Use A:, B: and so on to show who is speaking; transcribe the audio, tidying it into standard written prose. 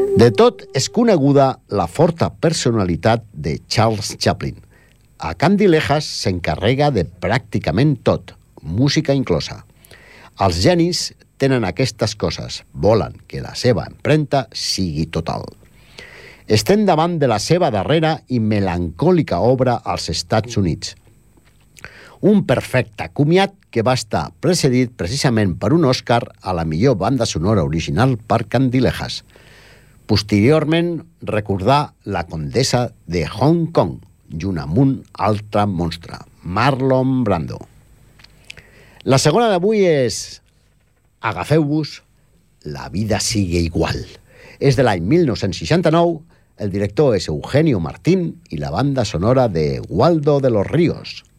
A: De tot és coneguda la forta personalitat de Charles Chaplin. A Candilejas s'encarrega de pràcticament tot, música inclosa. Els genis tenen aquestes coses, volen que la seva empremta sigui total. Estem davant de la seva darrera i melancòlica obra als Estats Units. Un perfecte comiat que va estar precedit precisament per un Òscar a la millor banda sonora original per Candilejas. Posteriorment, recordar La Condessa de Hong Kong, junt amb un altre monstre, Marlon Brando. La segona d'avui és Agafeu-vos, la vida sigue igual. És de l'any 1969, el director és Eugenio Martín i la banda sonora de Waldo de los Ríos.